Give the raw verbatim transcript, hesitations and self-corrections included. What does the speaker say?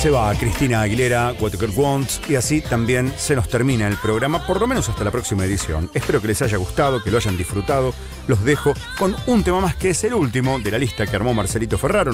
Se va Cristina Aguilera, What Girl Wants, y así también se nos termina el programa, por lo menos hasta la próxima edición. Espero que les haya gustado, que lo hayan disfrutado. Los dejo con un tema más que es el último de la lista que armó Marcelito Ferraro.